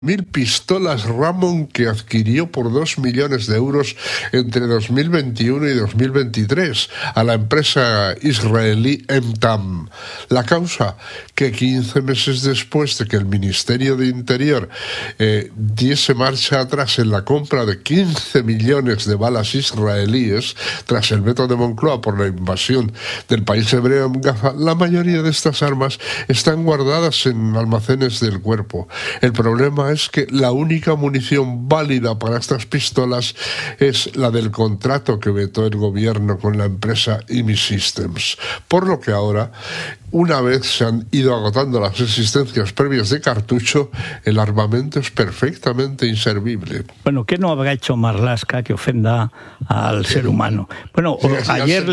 1000 pistolas Ramon que adquirió por 2 millones de euros entre 2021 y 2023 a la empresa israelí Emtam. La causa, que 15 meses después de que el Ministerio de Interior diese marcha atrás en la compra de 15 millones de balas israelíes tras el veto de Moncloa por la invasión del país hebreo en Gaza, la mayoría de estas armas están guardadas en almacenes del cuerpo. El problema es que la única munición válida para estas pistolas es la del contrato que vetó el gobierno con la empresa IMI Systems, por lo que ahora, una vez se han ido agotando las existencias previas de cartucho, el armamento es perfectamente inservible. Bueno, ¿qué no habrá hecho Marlaska que ofenda al ser humano? Bueno, ayer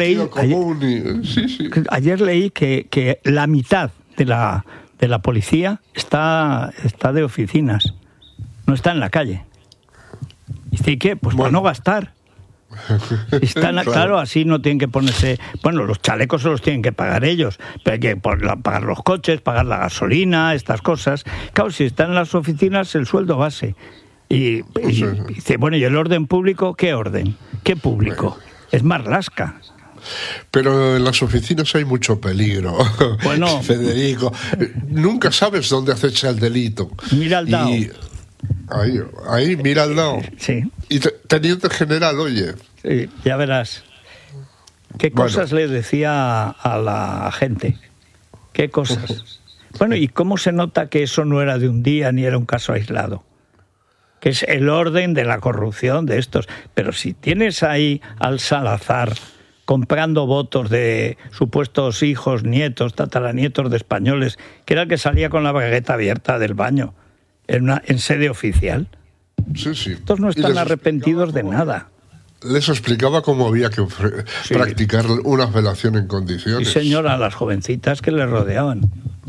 leí que la mitad de la policía está de oficinas, no está en la calle. ¿Y qué? Pues bueno, para no gastar. Claro, así no tienen que ponerse... Bueno, los chalecos se los tienen que pagar ellos, pero hay que pagar los coches, pagar la gasolina, estas cosas. Claro, si están en las oficinas, el sueldo base. Y dice, bueno, ¿y el orden público? ¿Qué orden? ¿Qué público? Es Marlaska. Pero en las oficinas hay mucho peligro. Bueno, Federico, nunca sabes dónde acecha el delito. Mira al lado. Ahí, mira al lado. Sí. Y teniente general, oye. Sí, ya verás. ¿Qué cosas le decía a la gente? ¿Qué cosas? Bueno, ¿y cómo se nota que eso no era de un día ni era un caso aislado? Que es el orden de la corrupción de estos. Pero si tienes ahí al Salazar comprando votos de supuestos hijos, nietos, tataranietos de españoles, que era el que salía con la bragueta abierta del baño en sede oficial. Sí. Estos no están arrepentidos de nada. Les explicaba cómo había que practicar una felación en condiciones. Sí, señora, a las jovencitas que le rodeaban.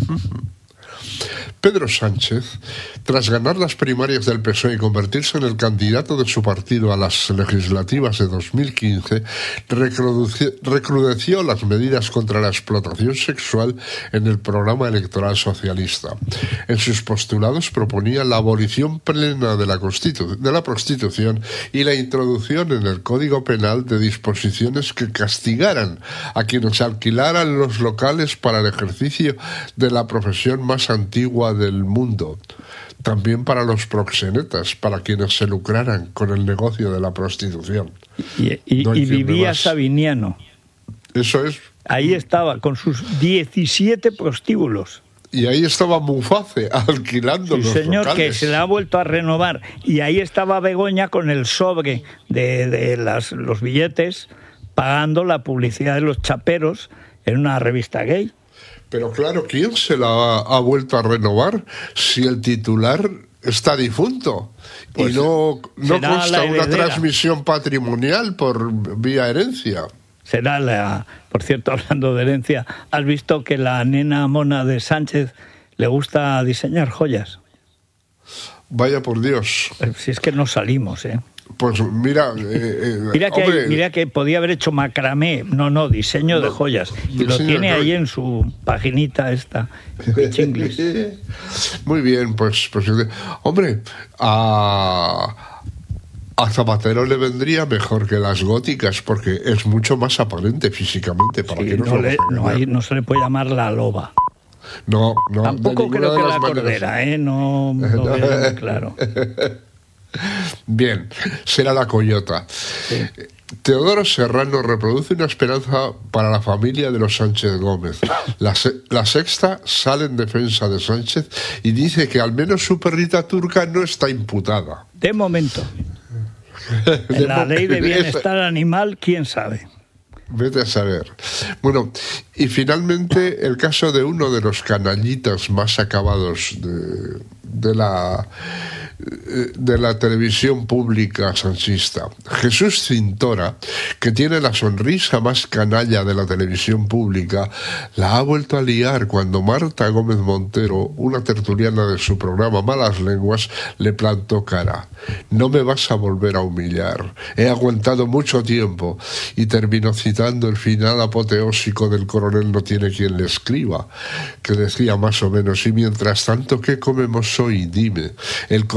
Pedro Sánchez, tras ganar las primarias del PSOE y convertirse en el candidato de su partido a las legislativas de 2015, recrudeció las medidas contra la explotación sexual en el programa electoral socialista. En sus postulados proponía la abolición plena de la prostitución y la introducción en el Código Penal de disposiciones que castigaran a quienes alquilaran los locales para el ejercicio de la profesión más antigua del mundo. También para los proxenetas, para quienes se lucraran con el negocio de la prostitución. Y vivía Sabiniano. Eso es. Ahí estaba, con sus 17 prostíbulos. Y ahí estaba Muface, alquilando los señor, locales. Que se le ha vuelto a renovar. Y ahí estaba Begoña con el sobre de los billetes, pagando la publicidad de los chaperos en una revista gay. Pero claro, ¿quién se la ha vuelto a renovar si el titular está difunto? Pues y no consta una transmisión patrimonial por vía herencia. Será por cierto, hablando de herencia, ¿has visto que la nena mona de Sánchez le gusta diseñar joyas? Vaya por Dios. Si es que no salimos, ¿eh? Pues mira... mira que podía haber hecho macramé, diseño de joyas. Y lo tiene ahí en su paginita esta, Chinglis. Muy bien, pues hombre, a Zapatero le vendría mejor que las góticas, porque es mucho más aparente físicamente. Para que no se le puede llamar la loba. No. Tampoco creo que la cordera, no lo veo muy claro. Bien, será la coyota. Sí. Teodoro Serrano reproduce una esperanza para la familia de los Sánchez Gómez. La Sexta sale en defensa de Sánchez y dice que al menos su perrita turca no está imputada. De momento. En la ley de bienestar animal, ¿quién sabe? Vete a saber. Bueno, y finalmente el caso de uno de los canallitas más acabados de la de la televisión pública sanchista. Jesús Cintora, que tiene la sonrisa más canalla de la televisión pública, la ha vuelto a liar cuando Marta Gómez Montero, una tertuliana de su programa Malas Lenguas, le plantó cara. No me vas a volver a humillar. He aguantado mucho tiempo, y terminó citando el final apoteósico del Coronel no tiene quien le escriba, que decía más o menos: y mientras tanto, ¿qué comemos hoy? Dime. El